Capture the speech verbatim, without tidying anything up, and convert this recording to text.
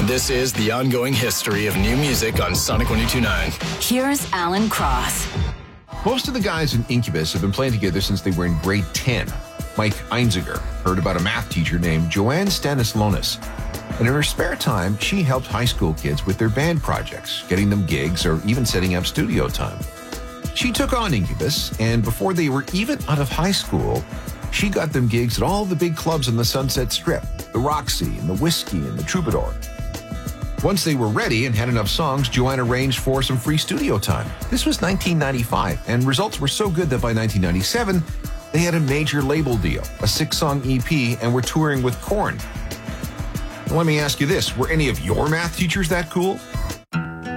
This is the ongoing history of new music on Sonic one oh two point nine. Here's Alan Cross. Most of the guys in Incubus have been playing together since they were in grade ten. Mike Einziger heard about a math teacher named Joanne Stanislonis. And in her spare time, she helped high school kids with their band projects, getting them gigs or even setting up studio time. She took on Incubus, and before they were even out of high school, she got them gigs at all the big clubs on the Sunset Strip, the Roxy and the Whiskey and the Troubadour. Once they were ready and had enough songs, Joanne arranged for some free studio time. This was nineteen ninety-five, and results were so good that by nineteen ninety-seven, they had a major label deal, a six-song E P, and were touring with Korn. Let me ask you this, were any of your math teachers that cool?